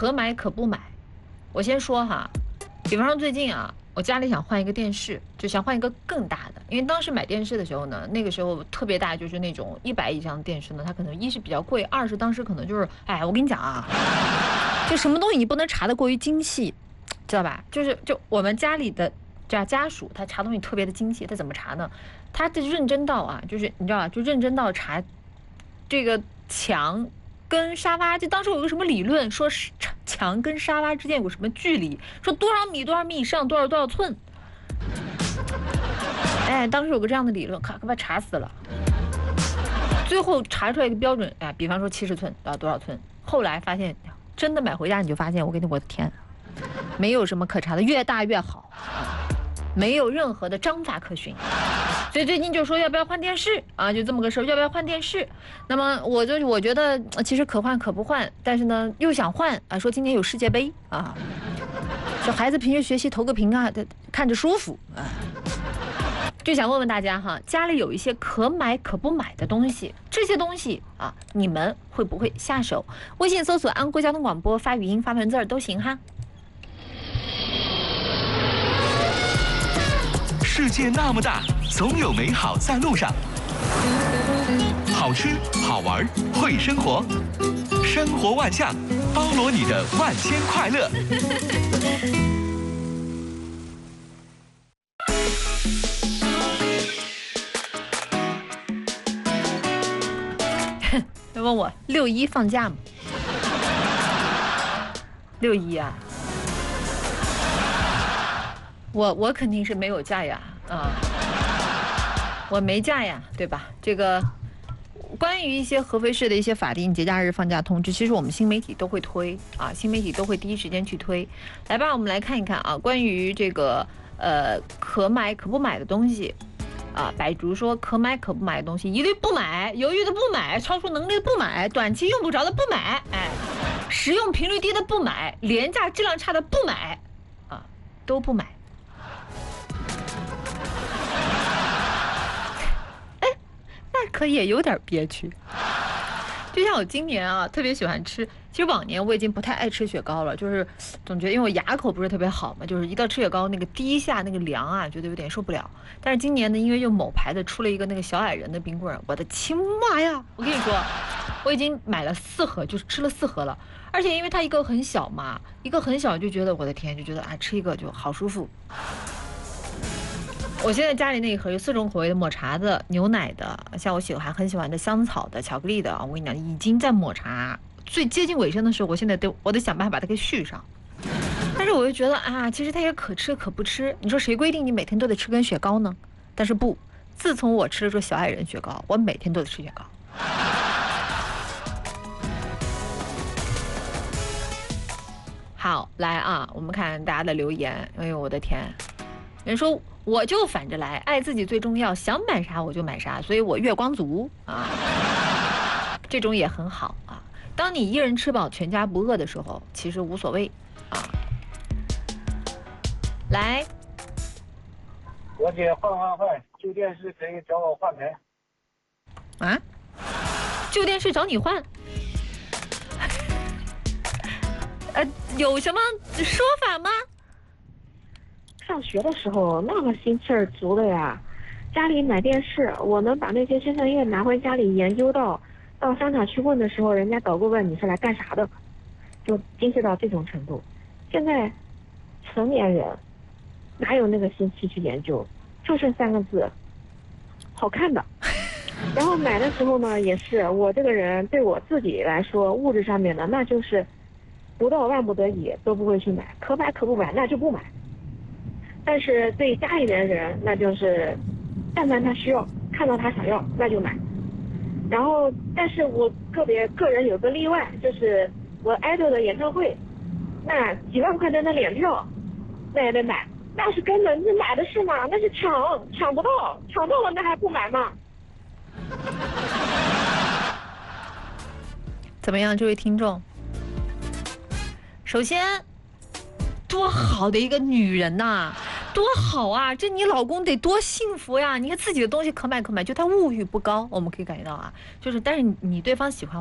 可买可不买。我先说哈，比方说最近啊，我家里想换一个电视，就想换一个更大的，因为当时买电视的时候呢，那个时候特别大，就是那种100以上的电视呢，它可能一是比较贵，二是当时可能就是，哎，我跟你讲啊，就什么东西你不能查得过于精细，知道吧？就我们家里的家属，他查东西特别的精细，他怎么查呢？他的认真到啊，就是你知道吧，就认真到查这个墙跟沙发，就当时有个什么理论，说是墙跟沙发之间有什么距离，说多少米多少米以上多少寸。哎，当时有个这样的理论，可把查死了。最后查出来一个标准，哎，比方说70寸到多少寸。后来发现，真的买回家你就发现，我的天，没有什么可查的，越大越好，没有任何的章法可循。所以最近就说要不要换电视啊，就这么个事儿，要不要换电视？那么我觉得其实可换可不换，但是呢又想换啊，说今年有世界杯啊，这孩子平时学习投个屏啊，看着舒服啊。就想问问大家哈，家里有一些可买可不买的东西，这些东西啊，你们会不会下手？微信搜索安徽交通广播，发语音发文字都行哈。 世界那么大，总有美好在路上。好吃好玩会生活，生活万象，包罗你的万千快乐。 要问我6·1放假吗？6·1啊，我肯定是没有假呀，啊，我没假呀，对吧？这个关于一些合肥市的一些法定节假日放假通知，其实我们新媒体都会推啊，新媒体都会第一时间去推。来吧，我们来看一看啊，关于这个可买可不买的东西。啊，百竹说可买可不买的东西一律不买，犹豫的不买，超出能力的不买，短期用不着的不买，哎，使用频率低的不买，廉价质量差的不买，啊，都不买。哎，那可也有点憋屈。就像我今年啊，特别喜欢吃。其实往年我已经不太爱吃雪糕了，就是总觉得因为我牙口不是特别好嘛，就是一到吃雪糕那个第一下那个凉啊，觉得有点受不了。但是今年呢，因为又某牌的出了一个那个小矮人的冰棍，我的亲妈呀！我跟你说，我已经买了4盒，就是吃了4盒了。而且因为它一个很小嘛，一个很小就觉得我的天，就觉得啊吃一个就好舒服。我现在家里那一盒有4种口味的抹茶的、牛奶的，像我很喜欢的香草的、巧克力的啊。我跟你讲，已经在抹茶最接近尾声的时候，我得想办法把它给续上。但是我又觉得啊，其实它也可吃可不吃。你说谁规定你每天都得吃根雪糕呢？但是不，自从我吃了这小矮人雪糕，我每天都得吃雪糕。好，来啊，我们看大家的留言。哎呦，我的天！人说我就反着来，爱自己最重要，想买啥我就买啥，所以我月光族啊，这种也很好啊。当你一人吃饱全家不饿的时候，其实无所谓啊。来， 我姐换，旧电视可以找我换台。 啊？旧电视找你换？有什么说法吗？ 上学的时候那么心气儿足的呀，家里买电视，我能把那些宣传页拿回家里研究到商场去问的时候，人家导购问你是来干啥的，就精细到这种程度。现在成年人哪有那个心气去研究，就剩3个字，好看的。然后买的时候呢，也是我这个人对我自己来说，物质上面的那就是不到万不得已都不会去买，可买可不买那就不买。但是对家里的人，那就是但凡他需要，看到他想要，那就买。然后，但是我个人有个例外，就是我爱豆的演唱会，那几万块的那脸票，那也得买。那是根本是买的是嘛？那是抢不到，抢到了那还不买吗？ 怎么样，这位听众？首先，多好的一个女人呐！多好啊！这你老公得多幸福呀！你看自己的东西可买可买，就他物欲不高，我们可以感觉到啊，就是但是你对方喜欢。